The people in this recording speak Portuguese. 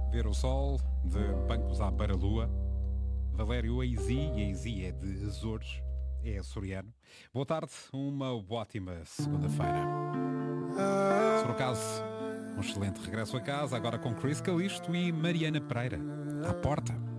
Ver o sol, de Bancos à Baralua. Valério Eizi, e Eizi é de Açores, é açoriano. Boa tarde, uma ótima segunda-feira. Se por acaso, um excelente regresso a casa, agora com Chris Calisto e Mariana Pereira. À porta.